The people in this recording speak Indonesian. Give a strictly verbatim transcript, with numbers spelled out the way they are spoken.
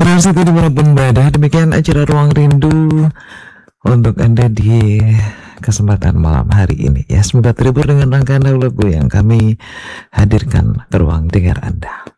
Berarti dimanapun berada, demikian acara Ruang Rindu untuk Anda di kesempatan malam hari ini ya. Semoga terhibur dengan rangkaian lagu yang kami hadirkan ke ruang dengar Anda.